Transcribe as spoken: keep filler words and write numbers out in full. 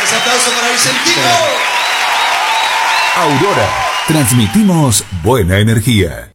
Ese aplauso para Vicentino. Aurora, transmitimos buena energía.